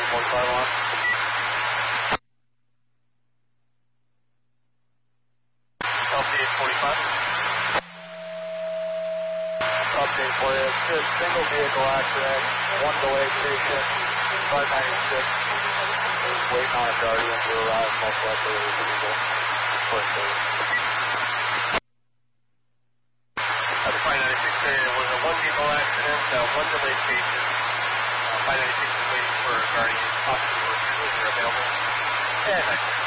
45 on. Update 45. Update for you. Just single vehicle accident, one delayed patient, 596. Waiting on a guardian to arrive, most likely a vehicle. First aid. At the 596 area was a one vehicle accident, one delayed patient. 596 is waiting for a guardian. Possibly for available. And